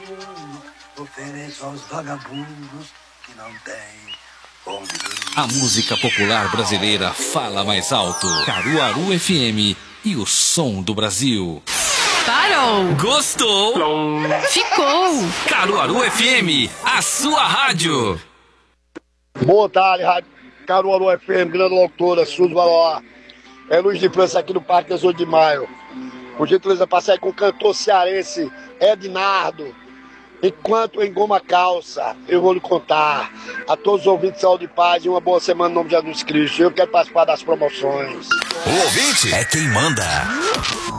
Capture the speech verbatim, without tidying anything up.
mundo, ofereço aos vagabundos que não têm onde dormir. A música popular brasileira fala mais alto. Caruaru F M e o som do Brasil. Parou! Gostou? Ficou! Caruaru F M, a sua rádio. Boa tarde, Rádio Caruaru F M, grande locutora, Suzy Valoar. É Luiz de França aqui no Parque dezoito de maio. Por gentileza, passei com o cantor cearense Ednardo. Enquanto em Goma Calça, eu vou lhe contar. A todos os ouvintes, saúde e paz e uma boa semana no nome de Jesus Cristo. Eu quero participar das promoções. O ouvinte é quem manda.